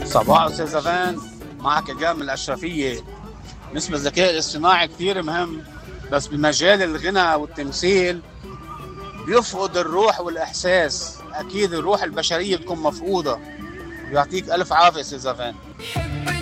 صباح أستاذ زفان، معك إياد من الأشرفية. بالنسبة للذكاء الاصطناعي كثير مهم، بس بمجال الغنى والتمثيل بيفقد الروح والإحساس. أكيد الروح البشرية بتكون مفقودة. يعطيك ألف عافية أستاذ زفان.